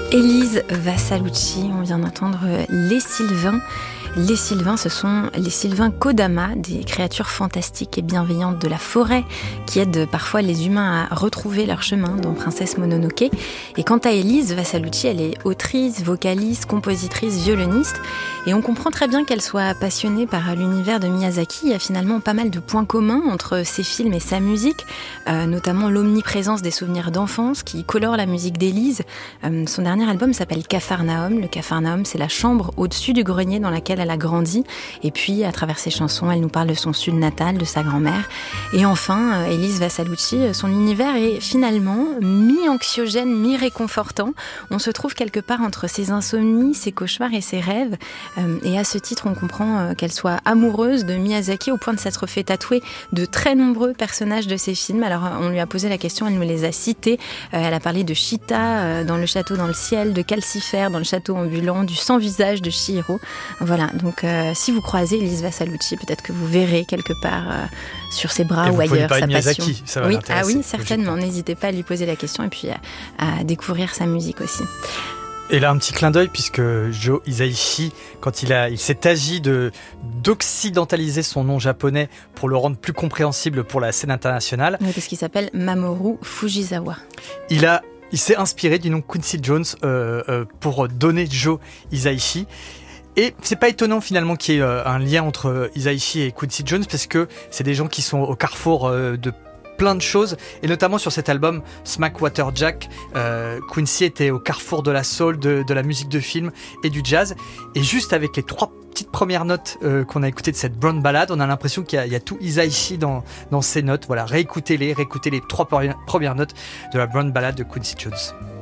Élise Vassalucci, on vient d'entendre Les Sylvains. Les Sylvains, ce sont les Sylvains Kodama, des créatures fantastiques et bienveillantes de la forêt qui aident parfois les humains à retrouver leur chemin dans Princesse Mononoke. Et quant à Élise Vassalucci, elle est autrice, vocaliste, compositrice, violoniste. Et on comprend très bien qu'elle soit passionnée par l'univers de Miyazaki. Il y a finalement pas mal de points communs entre ses films et sa musique, notamment l'omniprésence des souvenirs d'enfance qui colore la musique d'Élise. Son dernier album s'appelle Capharnaüm. Le Capharnaüm, c'est la chambre au-dessus du grenier dans laquelle elle a grandi. Et puis, à travers ses chansons, elle nous parle de son sud natal, de sa grand-mère. Et enfin, Élise Vassalucci, son univers est finalement mi-anxiogène, mi-réconfortant. On se trouve quelque part entre ses insomnies, ses cauchemars et ses rêves. Et à ce titre, on comprend qu'elle soit amoureuse de Miyazaki au point de s'être fait tatouer de très nombreux personnages de ses films. Alors, on lui a posé la question, elle nous les a cités. Elle a parlé de Chita dans Le Château dans le ciel, de Calcifère dans Le Château ambulant, du Sans-Visage de Chihiro. Voilà, donc si vous croisez Élise Vassalucci, peut-être que vous verrez quelque part sur ses bras ou ailleurs sa passion. Miyazaki, ça va oui, l'intéresser. ah oui, certainement. N'hésitez pas à lui poser la question et puis à découvrir sa musique aussi. Et là, un petit clin d'œil, puisque Joe Hisaishi, quand il s'est agi d'occidentaliser son nom japonais pour le rendre plus compréhensible pour la scène internationale. Oui, parce qu'il s'appelle Mamoru Fujisawa. Il s'est inspiré du nom Quincy Jones pour donner Joe Hisaishi. Et c'est pas étonnant finalement qu'il y ait un lien entre Hisaishi et Quincy Jones, parce que c'est des gens qui sont au carrefour de plein de choses, et notamment sur cet album Smackwater Jack, Quincy était au carrefour de la soul, de la musique de film et du jazz, et juste avec les 3 petites premières notes qu'on a écoutées de cette Brown Ballad, on a l'impression qu'il y a tout Hisaishi dans ces notes. Voilà, réécoutez les 3 premières notes de la Brown Ballad de Quincy Jones.